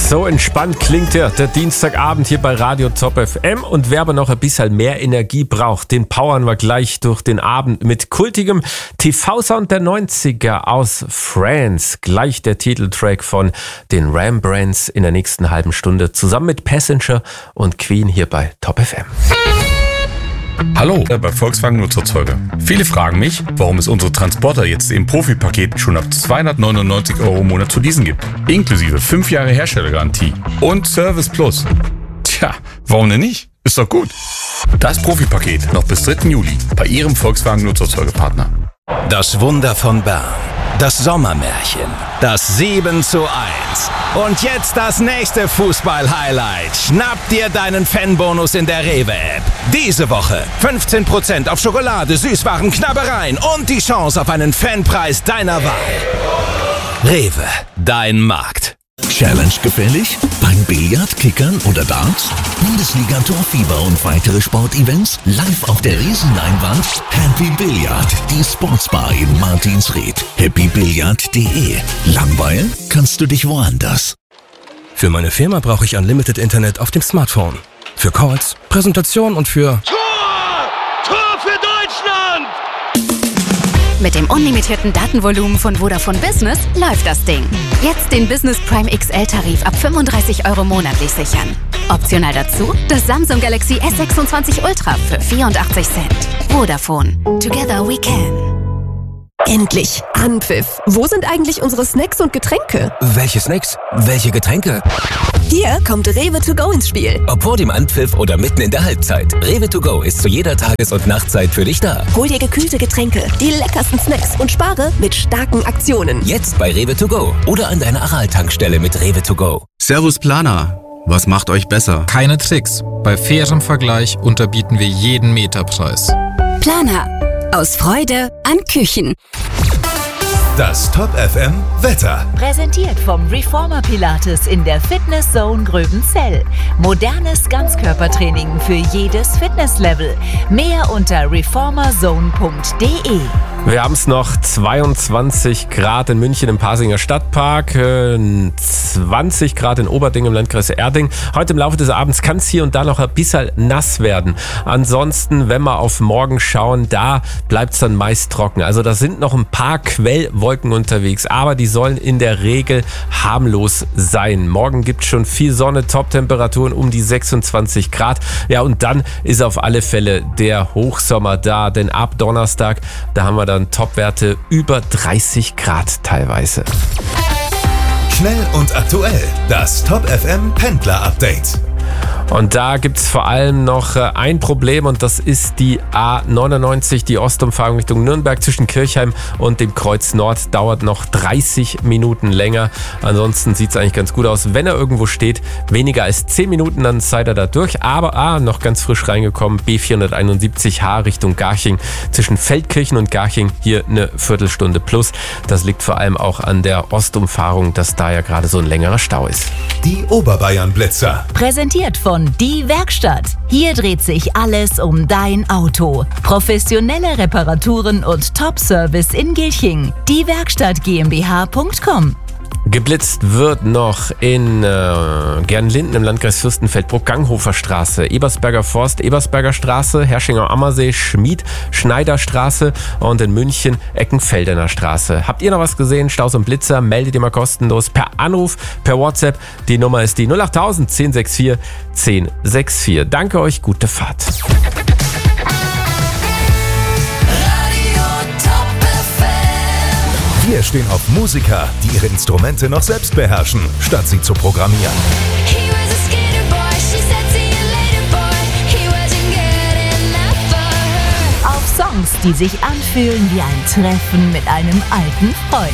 So entspannt klingt der Dienstagabend hier bei Radio Top FM. Und wer aber noch ein bisschen mehr Energie braucht, den powern wir gleich durch den Abend mit kultigem TV-Sound der 90er aus France. Gleich der Titeltrack von den Rembrandts in der nächsten halben Stunde zusammen mit Passenger und Queen hier bei Top FM. Hallo, bei Volkswagen Nutzerzeuge. Viele fragen mich, warum es unsere Transporter jetzt im Profi-Paket schon ab 299 € im Monat zu leasen gibt. Inklusive 5 Jahre Herstellergarantie und Service Plus. Tja, warum denn nicht? Ist doch gut. Das Profi-Paket noch bis 3. Juli bei Ihrem Volkswagen Nutzerzeugepartner. Das Wunder von Bern. Das Sommermärchen. Das 7:1. Und jetzt das nächste Fußball-Highlight. Schnapp dir deinen Fanbonus in der Rewe-App. Diese Woche 15% auf Schokolade, Süßwaren, Knabbereien und die Chance auf einen Fanpreis deiner Wahl. Rewe, dein Markt. Challenge gefällig? Beim Billard, Kickern oder Darts? Bundesliga Torfieber und weitere Sportevents live auf der Riesenleinwand? Happy Billard, die Sportsbar in Martinsried. happybillard.de. Langweilen kannst du dich woanders. Für meine Firma brauche ich Unlimited Internet auf dem Smartphone. Für Calls, Präsentationen und für... Tor für Deutschland! Mit dem unlimitierten Datenvolumen von Vodafone Business läuft das Ding. Jetzt den Business Prime XL-Tarif ab 35 € monatlich sichern. Optional dazu das Samsung Galaxy S26 Ultra für 84 Cent. Vodafone. Together we can. Endlich! Anpfiff! Wo sind eigentlich unsere Snacks und Getränke? Welche Snacks? Welche Getränke? Hier kommt Rewe to go ins Spiel. Ob vor dem Anpfiff oder mitten in der Halbzeit. Rewe to go ist zu jeder Tages- und Nachtzeit für dich da. Hol dir gekühlte Getränke, die leckersten Snacks und spare mit starken Aktionen. Jetzt bei Rewe to go oder an deiner Aral-Tankstelle mit Rewe to go. Servus Planer. Was macht euch besser? Keine Tricks. Bei fairem Vergleich unterbieten wir jeden Meterpreis. Planer. Aus Freude an Küchen. Das Top FM Wetter. Präsentiert vom Reformer Pilates in der Fitness Zone Gröbenzell. Modernes Ganzkörpertraining für jedes Fitnesslevel. Mehr unter reformerzone.de. Wir haben es noch 22 Grad in München im Pasinger Stadtpark, 20 Grad in Oberding im Landkreis Erding. Heute im Laufe des Abends kann es hier und da noch ein bisschen nass werden. Ansonsten, wenn wir auf morgen schauen, da bleibt es dann meist trocken. Also da sind noch ein paar Quellwolken unterwegs, aber die sollen in der Regel harmlos sein. Morgen gibt es schon viel Sonne, Top-Temperaturen um die 26 Grad. Ja, und dann ist auf alle Fälle der Hochsommer da, denn ab Donnerstag, da haben wir dann Topwerte über 30 Grad teilweise. Schnell und aktuell, das Top FM Pendler Update. Und da gibt es vor allem noch ein Problem und das ist die A99, die Ostumfahrung Richtung Nürnberg zwischen Kirchheim und dem Kreuz Nord. Dauert noch 30 Minuten länger. Ansonsten sieht es eigentlich ganz gut aus. Wenn er irgendwo steht, weniger als 10 Minuten, dann seid ihr da durch. Aber noch ganz frisch reingekommen, B471H Richtung Garching. Zwischen Feldkirchen und Garching hier eine Viertelstunde plus. Das liegt vor allem auch an der Ostumfahrung, dass da ja gerade so ein längerer Stau ist. Die Oberbayern-Blitzer. Präsentiert von Die Werkstatt. Hier dreht sich alles um dein Auto. Professionelle Reparaturen und Top-Service in Gilching. Diewerkstatt GmbH.com. Geblitzt wird noch in Gernlinden im Landkreis Fürstenfeldbruck, Ganghofer Straße, Ebersberger Forst, Ebersberger Straße, Herrschinger Ammersee, Schmied, Schneider Straße und in München Eckenfeldener Straße. Habt ihr noch was gesehen? Staus und Blitzer, meldet ihr mal kostenlos per Anruf, per WhatsApp. Die Nummer ist die 08000 1064 1064. Danke euch, gute Fahrt. Wir stehen auf Musiker, die ihre Instrumente noch selbst beherrschen, statt sie zu programmieren. Auf Songs, die sich anfühlen wie ein Treffen mit einem alten Freund.